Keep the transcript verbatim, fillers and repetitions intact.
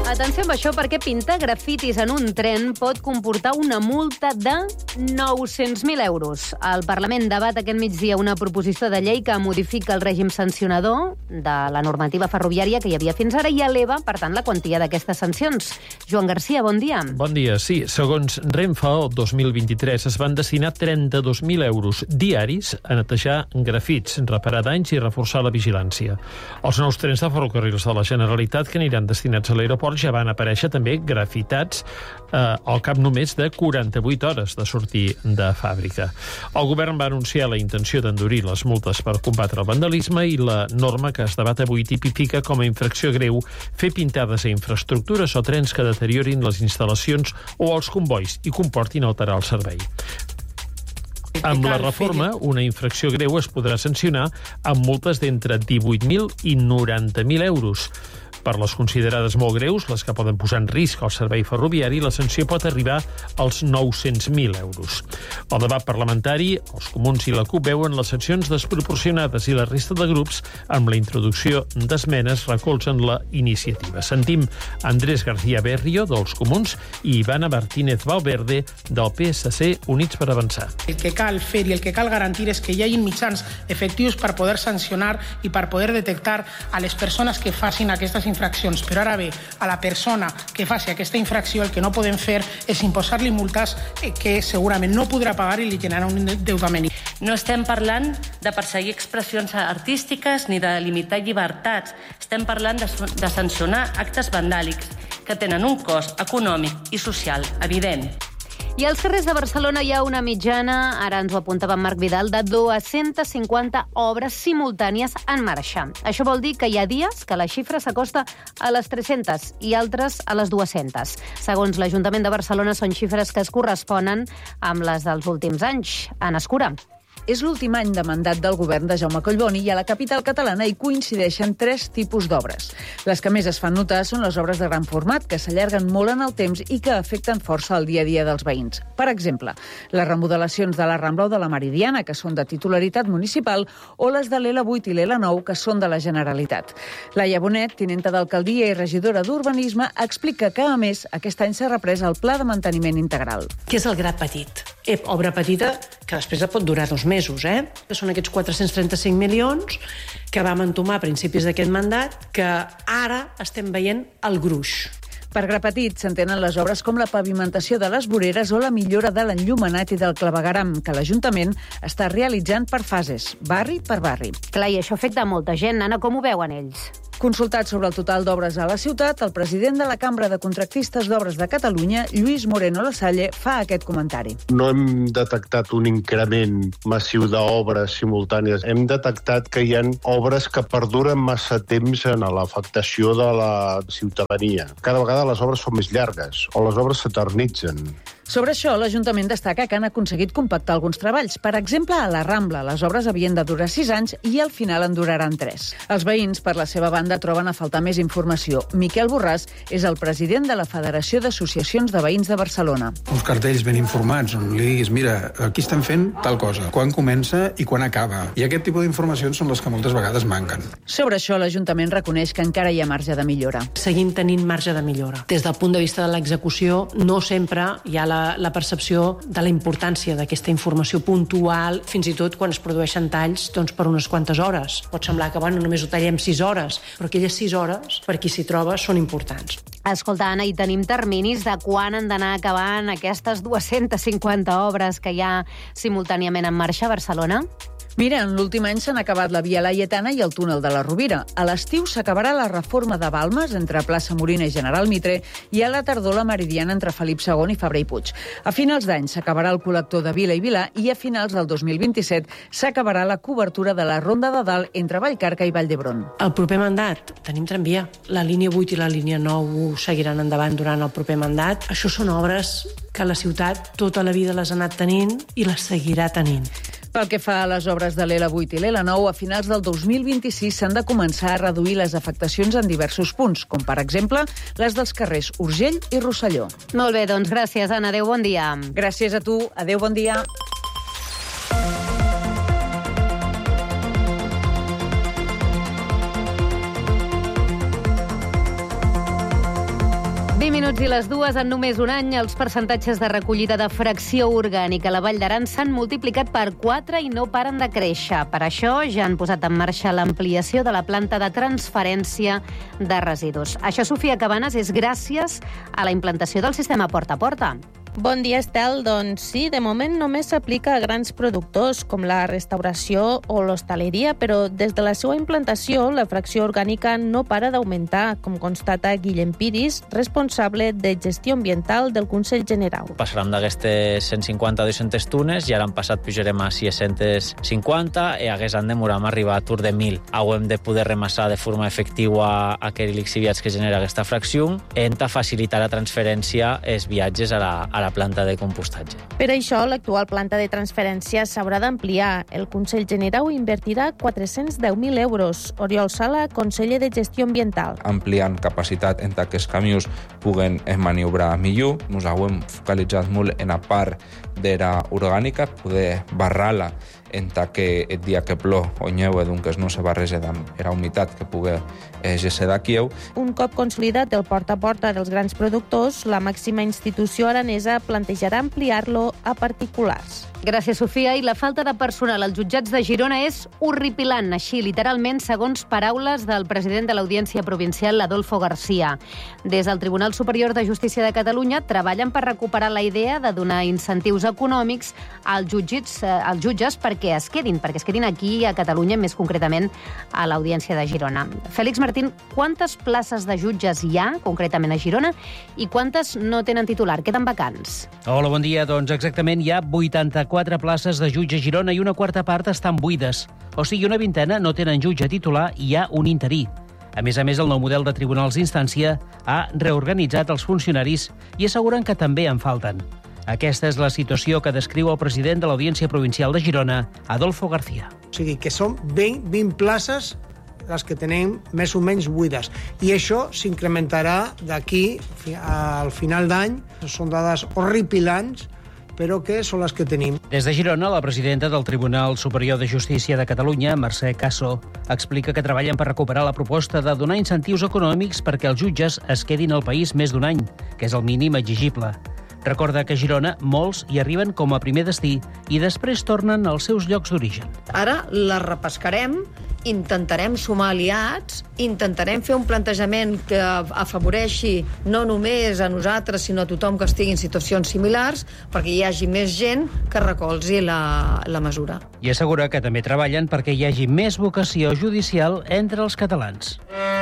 Atenció amb això, perquè pintar grafitis en un tren pot comportar una multa de nou-cents mil euros. El Parlament debat aquest migdia una proposició de llei que modifica el règim sancionador de la normativa ferroviària que hi havia fins ara i eleva, per tant, la quantia d'aquestes sancions. Joan Garcia, bon dia. Bon dia. Sí, segons Renfe, el dos mil vint-i-tres es van destinar trenta-dos mil euros diaris a netejar grafits, reparar danys i reforçar la vigilància. Els nous trens de ferrocarrils de la Generalitat que aniran destinats a l'aeroport ja van aparèixer també grafitats eh, al cap només de quaranta-vuit hores de sortir de fàbrica. El govern va anunciar la intenció d'endurir les multes per combatre el vandalisme i la norma que es debat avui tipifica com a infracció greu fer pintades a infraestructures o trens que deteriorin les instal·lacions o els combois i comportin alterar el servei. Amb la reforma, una infracció greu es podrà sancionar amb multes d'entre divuit mil i noranta mil euros. Per les considerades molt greus, les que poden posar en risc el servei ferroviari, la sanció pot arribar als nou-cents mil euros. Al debat parlamentari, els comuns i la CUP veuen les sancions desproporcionades i la resta de grups, amb la introducció d'esmenes, recolzen la iniciativa. Sentim Andrés García Berrio, dels comuns, i Ivana Martínez Valverde, del P S C, Units per Avançar. El que cal fer i el que cal garantir és que hi hagi mitjans efectius per poder sancionar i per poder detectar a les persones que facin aquestes infraccions. Però ara bé, a la persona que faci aquesta infracció el que no podem fer és imposar-li multes que segurament no podrà pagar i li generarà un endeutament. No estem parlant de perseguir expressions artístiques ni de limitar llibertats. Estem parlant de, de sancionar actes vandàlics que tenen un cost econòmic i social evident. I als carrers de Barcelona hi ha una mitjana, ara ens ho apuntava en Marc Vidal, de dos-centes cinquanta obres simultànies en marxa. Això vol dir que hi ha dies que la xifra s'acosta a les tres-centes i altres a les dues-centes. Segons l'Ajuntament de Barcelona, són xifres que es corresponen amb les dels últims anys. Anna Escura. És l'últim any de mandat del govern de Jaume Collboni i a la capital catalana hi coincideixen tres tipus d'obres. Les que més es fan notar són les obres de gran format, que s'allarguen molt en el temps i que afecten força el dia a dia dels veïns. Per exemple, les remodelacions de la Rambla o de la Meridiana, que són de titularitat municipal, o les de l'E L A vuit i l'E L A nou, que són de la Generalitat. Laia Bonet, tinenta d'alcaldia i regidora d'Urbanisme, explica que, a més, aquest any s'ha reprès el Pla de Manteniment Integral. Què és el gra petit? Eh, obra petita que després pot durar dos mesos, eh? Que són aquests quatre-cents trenta-cinc milions que vam entomar a principis d'aquest mandat, que ara estem veient el gruix. Per gra petit s'entenen les obres com la pavimentació de les voreres o la millora de l'enllumenat i del clavegueram, que l'Ajuntament està realitzant per fases, barri per barri. Clar, i això afecta a molta gent. Anna, com ho veuen ells? Consultat sobre el total d'obres a la ciutat, el president de la Cambra de Contractistes d'Obres de Catalunya, Lluís Moreno Lasalle, fa aquest comentari. No hem detectat un increment massiu d'obres simultànies. Hem detectat que hi ha obres que perduren massa temps en l'afectació de la ciutadania. Cada vegada les obres són més llargues o les obres s'eternitzen. Sobre això, l'Ajuntament destaca que han aconseguit compactar alguns treballs. Per exemple, a la Rambla, les obres havien de durar sis anys i al final en duraran tres. Els veïns, per la seva banda, troben a faltar més informació. Miquel Borràs és el president de la Federació d'Associacions de Veïns de Barcelona. Uns cartells ben informats on li diguis, mira, aquí estan fent tal cosa, quan comença i quan acaba. I aquest tipus d'informacions són les que moltes vegades manquen. Sobre això, l'Ajuntament reconeix que encara hi ha marge de millora. Seguim tenint marge de millora. Des del punt de vista de l'execució, no sempre hi ha la la percepció de la importància d'aquesta informació puntual, fins i tot quan es produeixen talls doncs, per unes quantes hores. Pot semblar que bueno, només ho tallem sis hores, però aquelles sis hores, per qui s'hi troba, són importants. Escolta, Anna, i tenim terminis de quan han d'anar acabant aquestes dues-centes cinquanta obres que hi ha simultàniament en marxa a Barcelona? Mira, en l'últim any s'han acabat la Via Laietana i el túnel de la Rovira. A l'estiu s'acabarà la reforma de Balmes entre Plaça Morina i General Mitre i a la tardor la Meridiana entre Felip segon i Fabra i Puig. A finals d'any s'acabarà el col·lector de Vila i Vilà i a finals del dos mil vint-i-set s'acabarà la cobertura de la Ronda de Dalt entre Vallcarca i Vall d'Hebron. El proper mandat tenim tramvia. La línia vuit i la línia nou seguiran endavant durant el proper mandat. Això són obres que la ciutat tota la vida les ha anat tenint i les seguirà tenint. Pel que fa a les obres de l'E L A vuit i l'E L A nou, a finals del dos mil vint-i-sis s'han de començar a reduir les afectacions en diversos punts, com per exemple les dels carrers Urgell i Rosselló. Molt bé, doncs gràcies, Anna. Adéu, bon dia. Gràcies a tu. Adéu, bon dia. vint minuts i les dues. En només un any, els percentatges de recollida de fracció orgànica a la Vall d'Aran s'han multiplicat per quatre i no paren de créixer. Per això ja han posat en marxa l'ampliació de la planta de transferència de residus. Això, Sofia Cabanes, és gràcies a la implantació del sistema porta a porta. Bon dia, Estel. Doncs sí, de moment només s'aplica a grans productors com la restauració o l'hostaleria, però des de la seva implantació la fracció orgànica no para d'augmentar, com constata Guillem Piris, responsable de gestió ambiental del Consell General. Passarem d'aquestes cent cinquanta a dues-centes tones i ara han passat pujarem a sis-cents cinquanta i hagués en demoram arribar a tur de mil. Hauem de poder remassar de forma efectiva aquells lixiviats que genera aquesta fracció en facilitar la transferència els viatges a la, a la la planta de compostatge. Per això, l'actual planta de transferència s'haurà d'ampliar. El Consell Generau invertirà quatre-cents deu mil euros. Oriol Sala, conseller de Gestió Ambiental. Ampliant capacitat en que els camions puguen maniobrar millor. Nos hem focalitzat molt en la part d'era orgànica, poder barrar-la en que el dia que plou o neu, doncs no se barreja amb la humitat que pugui gestar d'aquí. Un cop consolidat el porta a porta dels grans productors, la màxima institució aranesa plantejarà ampliar-lo a particulars. Gràcies, Sofia. I la falta de personal als jutjats de Girona és horripilant, així literalment, segons paraules del president de l'Audiència Provincial, Adolfo García. Des del Tribunal Superior de Justícia de Catalunya treballen per recuperar la idea de donar incentius econòmics als jutges, als jutges perquè es quedin, perquè es quedin aquí a Catalunya, més concretament a l'Audiència de Girona. Fèlix Martín, quantes places de jutges hi ha, concretament a Girona, i quantes no tenen titular, queden vacants? Hola, bon dia. Doncs exactament hi ha vuitanta-quatre places de jutge a Girona i una quarta part estan buides. O sigui, una vintena no tenen jutge titular i hi ha un interí. A més a més, el nou model de tribunals d'instància ha reorganitzat els funcionaris i asseguren que també en falten. Aquesta és la situació que descriu el president de l'Audiència Provincial de Girona, Adolfo García. O sigui, que són vint, vint places les que tenim més o menys buides. I això s'incrementarà d'aquí al final d'any. Són dades horripilants, però que són les que tenim. Des de Girona, la presidenta del Tribunal Superior de Justícia de Catalunya, Mercè Caso, explica que treballen per recuperar la proposta de donar incentius econòmics perquè els jutges es quedin al país més d'un any, que és el mínim exigible. Recorda que a Girona molts hi arriben com a primer destí i després tornen als seus llocs d'origen. Ara la repescarem, intentarem sumar aliats, intentarem fer un plantejament que afavoreixi no només a nosaltres, sinó a tothom que estigui en situacions similars, perquè hi hagi més gent que recolzi la, la mesura. I assegura que també treballen perquè hi hagi més vocació judicial entre els catalans.